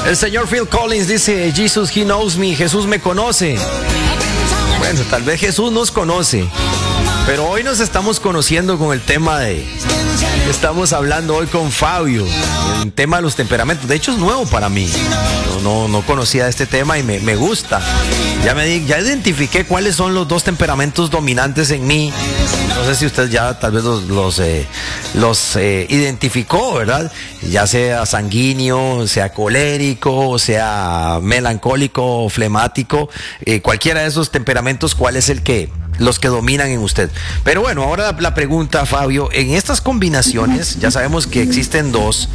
El señor Phil Collins dice, Jesus, he knows me, Jesús me conoce. Bueno, tal vez Jesús nos conoce, pero hoy nos estamos conociendo con el tema estamos hablando hoy con Fabio, el tema de los temperamentos. De hecho es nuevo para mí, no conocía este tema y me gusta. Ya identifiqué cuáles son los dos temperamentos dominantes en mí. No sé si usted ya tal vez los identificó, ¿verdad? Ya sea sanguíneo, sea colérico, sea melancólico, flemático, cualquiera de esos temperamentos, ¿cuál es los que dominan en usted? Pero bueno, ahora la pregunta, Fabio, en estas combinaciones, ya sabemos que existen dos,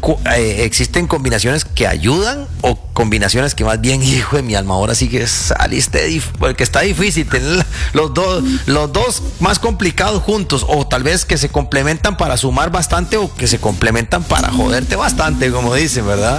existen combinaciones que ayudan o combinaciones que más bien, hijo de mi alma, ahora sí que saliste, porque está difícil tener los dos más complicados juntos, o tal vez que se complementan para sumar bastante o que se complementan para joderte bastante, como dicen, ¿verdad?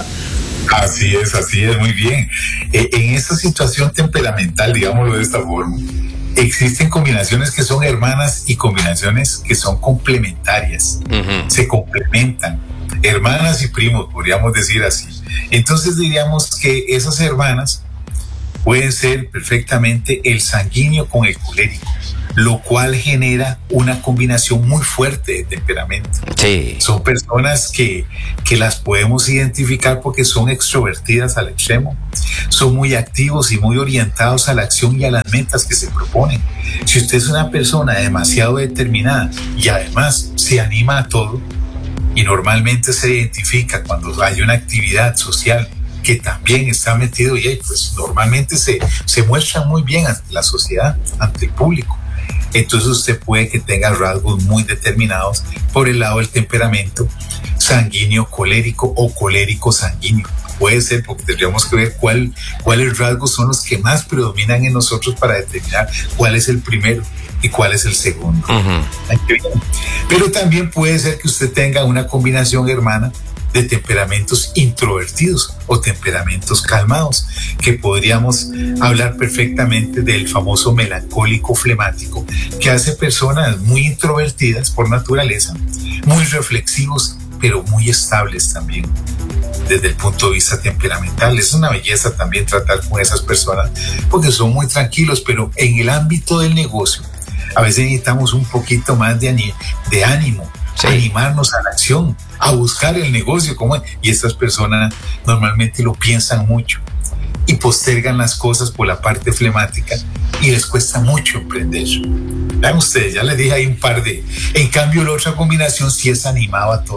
Así es, muy bien. En esta situación temperamental, digámoslo de esta forma, existen combinaciones que son hermanas y combinaciones que son complementarias. Uh-huh. Se complementan. Hermanas y primos, podríamos decir así. Entonces diríamos que esas hermanas pueden ser perfectamente el sanguíneo con el colérico, lo cual genera una combinación muy fuerte de temperamento. Sí. Son personas que las podemos identificar porque son extrovertidas al extremo, son muy activos y muy orientados a la acción y a las metas que se proponen. Si usted es una persona demasiado determinada y además se anima a todo, y normalmente se identifica cuando hay una actividad social que también está metido y pues normalmente se muestra muy bien ante la sociedad, ante el público. Entonces usted puede que tenga rasgos muy determinados por el lado del temperamento sanguíneo colérico o colérico sanguíneo. Puede ser, porque tendríamos que ver cuáles rasgos son los que más predominan en nosotros para determinar cuál es el primero y cuál es el segundo. Uh-huh. Pero también puede ser que usted tenga una combinación hermana de temperamentos introvertidos o temperamentos calmados, que podríamos hablar perfectamente del famoso melancólico flemático, que hace personas muy introvertidas por naturaleza, muy reflexivos, pero muy estables también desde el punto de vista temperamental. Es una belleza también tratar con esas personas porque son muy tranquilos, pero en el ámbito del negocio a veces necesitamos un poquito más de ánimo. Sí. Animarnos a la acción, a buscar el negocio, y estas personas normalmente lo piensan mucho y postergan las cosas por la parte flemática y les cuesta mucho emprender. Vean ustedes, ya les dije ahí un par de. En cambio, la otra combinación sí es animado a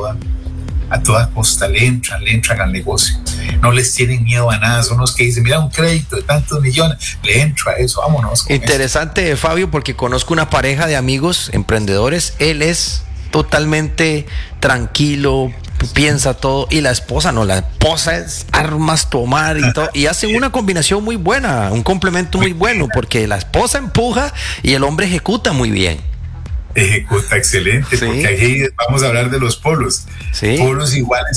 toda costa, le entran al negocio, no les tienen miedo a nada, son los que dicen, mira, un crédito de tantos millones, le entro a eso, vámonos. Interesante, eso. Fabio, porque conozco una pareja de amigos emprendedores, él es totalmente tranquilo, piensa todo, y la esposa es armas tomar y todo, y hacen una combinación muy buena, un complemento muy bueno, porque la esposa empuja y el hombre ejecuta muy bien. Ejecuta excelente, sí. Porque ahí vamos a hablar de los polos. Sí. Polos iguales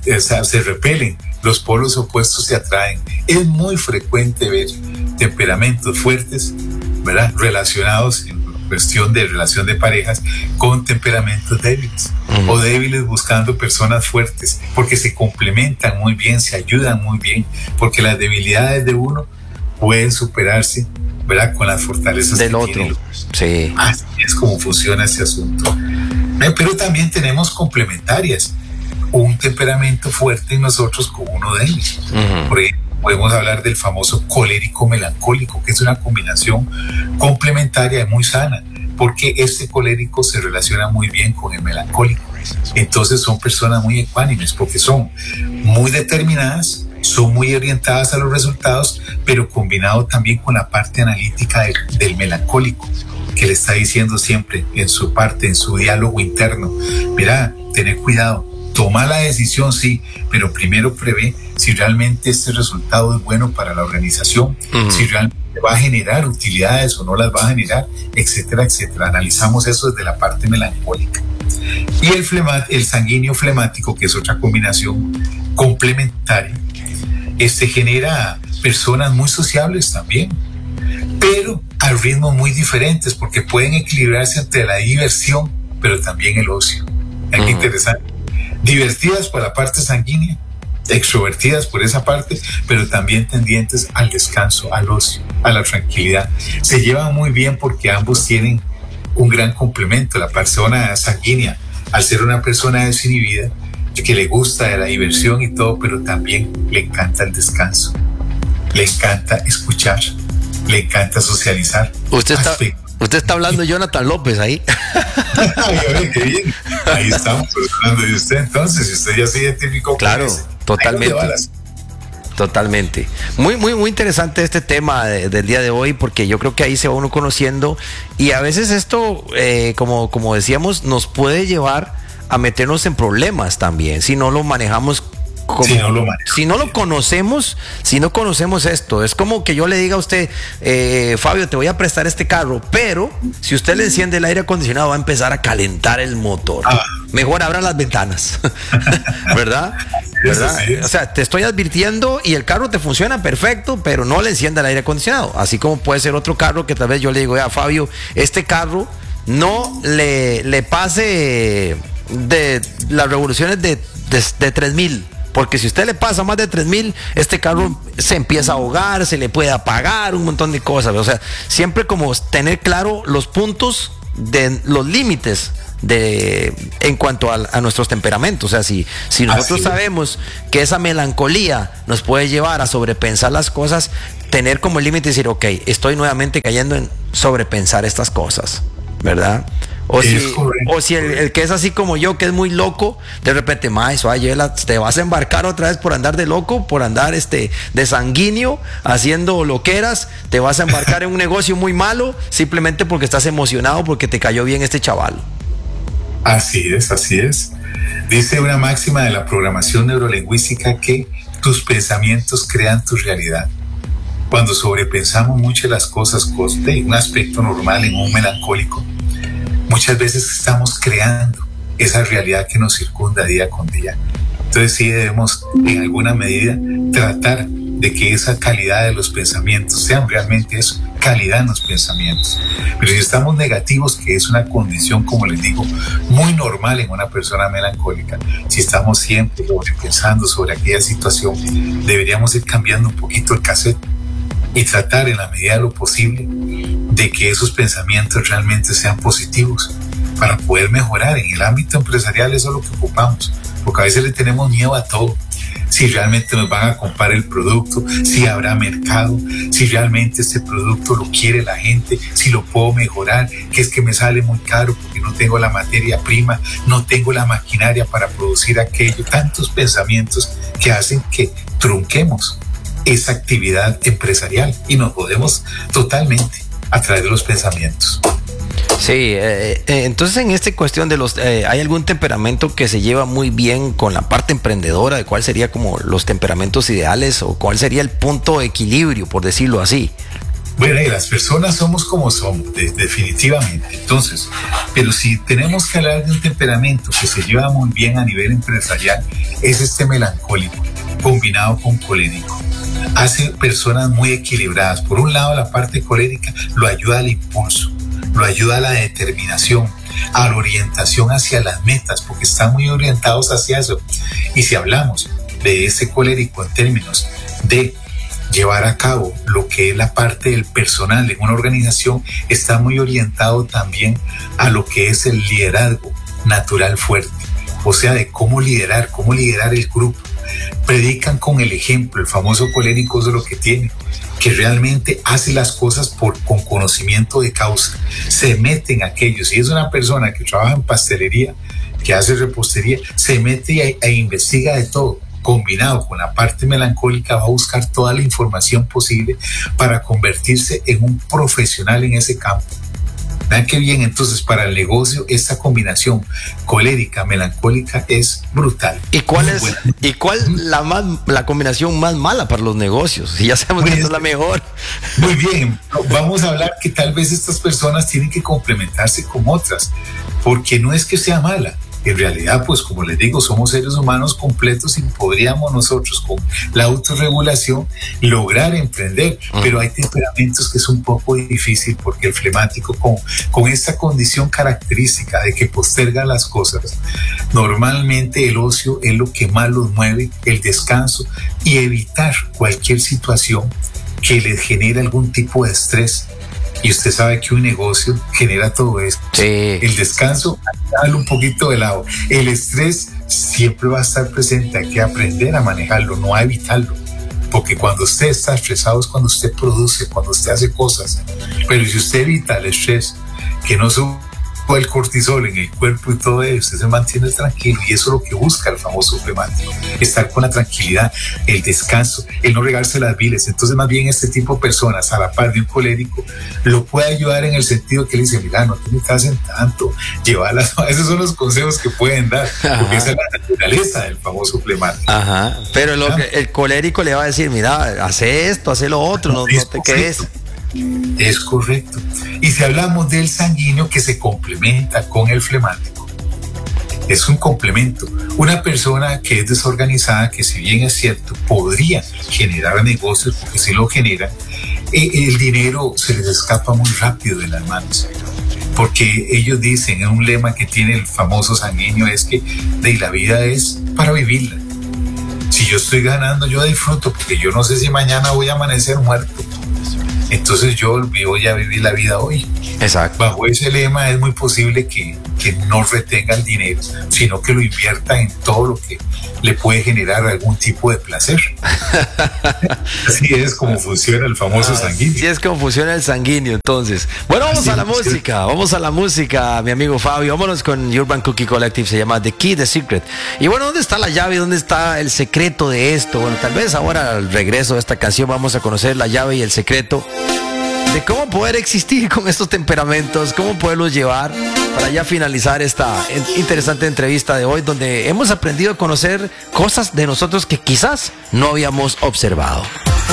se repelen, los polos opuestos se atraen. Es muy frecuente ver temperamentos fuertes, ¿verdad?, relacionados en cuestión de relación de parejas con temperamentos débiles. Uh-huh. O débiles buscando personas fuertes, porque se complementan muy bien, se ayudan muy bien, porque las debilidades de uno pueden superarse, ¿verdad?, con las fortalezas del otro. Sí. Así es como funciona ese asunto. Pero también tenemos complementarias, un temperamento fuerte en nosotros con uno débil. Uh-huh. Por ejemplo, podemos hablar del famoso colérico melancólico, que es una combinación complementaria y muy sana, porque este colérico se relaciona muy bien con el melancólico. Entonces son personas muy ecuánimes, porque son muy determinadas, son muy orientadas a los resultados, pero combinado también con la parte analítica del melancólico, que le está diciendo siempre en su parte, en su diálogo interno, mira, tener cuidado, toma la decisión, sí, pero primero prevé si realmente este resultado es bueno para la organización, uh-huh, si realmente va a generar utilidades o no las va a generar, etcétera, etcétera. Analizamos eso desde la parte melancólica. Y el sanguíneo flemático, que es otra combinación complementaria, genera personas muy sociables también, pero a ritmos muy diferentes, porque pueden equilibrarse entre la diversión, pero también el ocio. Es interesante. Divertidas por la parte sanguínea extrovertidas por esa parte, pero también tendientes al descanso, al ocio, a la tranquilidad. Se llevan muy bien porque ambos tienen un gran complemento. La persona sanguínea, al ser una persona desinhibida, que le gusta de la diversión y todo, pero también le encanta el descanso, le encanta escuchar, le encanta socializar. Usted está hablando Jonathan López ahí. Ay, oye, qué bien. Ahí estamos hablando de usted. Entonces, si usted ya se identificó claro, con ese, totalmente. Totalmente. Muy interesante este tema del día de hoy, porque yo creo que ahí se va uno conociendo, y a veces esto, como decíamos, nos puede llevar a meternos en problemas también, si no lo manejamos como, si no lo conocemos, si no conocemos esto. Es como que yo le diga a usted, Fabio, te voy a prestar este carro, pero si usted le enciende el aire acondicionado va a empezar a calentar el motor. Mejor abra las ventanas. ¿Verdad? ¿Verdad? O sea, te estoy advirtiendo y el carro te funciona perfecto, pero no le encienda el aire acondicionado. Así como puede ser otro carro que tal vez yo le digo, Fabio, este carro no le pase de las revoluciones de 3,000, porque si usted le pasa más de 3,000, este carro se empieza a ahogar, se le puede apagar, un montón de cosas. O sea, siempre como tener claro los puntos de los límites en cuanto a nuestros temperamentos. O sea, si nosotros sabemos que esa melancolía nos puede llevar a sobrepensar las cosas, tener como el límite y decir, ok, estoy nuevamente cayendo en sobrepensar estas cosas, ¿verdad? O si el que es así como yo, que es muy loco, de repente, te vas a embarcar otra vez por andar de loco, por andar de sanguíneo, haciendo loqueras, te vas a embarcar en un negocio muy malo, simplemente porque estás emocionado, porque te cayó bien este chaval. Así es, así es. Dice una máxima de la programación neurolingüística que tus pensamientos crean tu realidad. Cuando sobrepensamos mucho las cosas de un aspecto normal en un melancólico, muchas veces estamos creando esa realidad que nos circunda día con día. Entonces sí debemos en alguna medida tratar de que esa calidad de los pensamientos sean realmente eso, calidad en los pensamientos. Pero si estamos negativos, que es una condición, como les digo, muy normal en una persona melancólica, si estamos siempre pensando sobre aquella situación, deberíamos ir cambiando un poquito el cassette y tratar en la medida de lo posible de que esos pensamientos realmente sean positivos para poder mejorar. En el ámbito empresarial eso es lo que ocupamos, porque a veces le tenemos miedo a todo. Si realmente nos van a comprar el producto, si habrá mercado, si realmente este producto lo quiere la gente, si lo puedo mejorar, que es que me sale muy caro porque no tengo la materia prima, no tengo la maquinaria para producir aquello. Tantos pensamientos que hacen que trunquemos esa actividad empresarial y nos jodemos totalmente a través de los pensamientos. Sí, entonces en esta cuestión de ¿hay algún temperamento que se lleva muy bien con la parte emprendedora? ¿De cuál sería como los temperamentos ideales o cuál sería el punto de equilibrio, por decirlo así? Bueno, las personas somos como somos, definitivamente. Entonces, pero si tenemos que hablar de un temperamento que se lleva muy bien a nivel empresarial, es este melancólico combinado con colérico. Hace personas muy equilibradas. Por un lado, la parte colérica lo ayuda al impulso, lo ayuda a la determinación, a la orientación hacia las metas, porque están muy orientados hacia eso. Y si hablamos de ese colérico en términos de llevar a cabo lo que es la parte del personal en una organización, está muy orientado también a lo que es el liderazgo natural fuerte, o sea, de cómo liderar el grupo. Predican con el ejemplo. El famoso colérico es lo que tiene, que realmente hace las cosas con conocimiento de causa, se mete en aquello. Si es una persona que trabaja en pastelería, que hace repostería, se mete e investiga de todo. Combinado con la parte melancólica, va a buscar toda la información posible para convertirse en un profesional en ese campo. Vean qué bien. Entonces, para el negocio, esta combinación colérica, melancólica es brutal. ¿Y cuál la combinación más mala para los negocios? Si ya sabemos que esta es la mejor. Muy bien. Vamos a hablar que tal vez estas personas tienen que complementarse con otras, porque no es que sea mala, En realidad, pues como les digo, somos seres humanos completos y podríamos nosotros con la autorregulación lograr emprender, pero hay temperamentos que es un poco difícil porque el flemático con esta condición característica de que posterga las cosas, normalmente el ocio es lo que más los mueve, el descanso y evitar cualquier situación que les genere algún tipo de estrés. Y usted sabe que un negocio genera todo esto. Sí. El descanso, darle un poquito de lado. El estrés siempre va a estar presente. Hay que aprender a manejarlo, no a evitarlo. Porque cuando usted está estresado es cuando usted produce, cuando usted hace cosas. Pero si usted evita el estrés, que no sube el cortisol en el cuerpo y todo eso, usted se mantiene tranquilo, y eso es lo que busca el famoso flemático, estar con la tranquilidad, el descanso, el no regarse las viles. Entonces más bien este tipo de personas, a la par de un colérico, lo puede ayudar en el sentido que le dice, mira, no te metas en tanto, llévalas. Esos son los consejos que pueden dar, porque esa es la naturaleza del famoso flemático. Ajá. Pero el colérico le va a decir, mira, hace esto, hace lo otro, no te quedes. Es correcto. Y si hablamos del sanguíneo, que se complementa con el flemático, es un complemento. Una persona que es desorganizada, que si bien es cierto, podría generar negocios, porque si lo generan, el dinero se les escapa muy rápido de las manos. Porque ellos dicen, en un lema que tiene el famoso sanguíneo, es que la vida es para vivirla. Si yo estoy ganando, yo disfruto, porque yo no sé si mañana voy a amanecer muerto. Entonces yo voy a vivir la vida hoy. Exacto. Bajo ese lema es muy posible que no retenga el dinero, sino que lo invierta en todo lo que le puede generar algún tipo de placer. Así es como funciona el famoso sanguíneo. Así es como funciona el sanguíneo, entonces. Bueno, vamos a la música, mi amigo Fabio. Vámonos con Urban Cookie Collective, se llama The Key, The Secret. Y bueno, ¿dónde está la llave? ¿Dónde está el secreto de esto? Bueno, tal vez ahora al regreso de esta canción vamos a conocer la llave y el secreto de cómo poder existir con estos temperamentos, cómo poderlos llevar, para ya finalizar esta interesante entrevista de hoy, donde hemos aprendido a conocer cosas de nosotros que quizás no habíamos observado.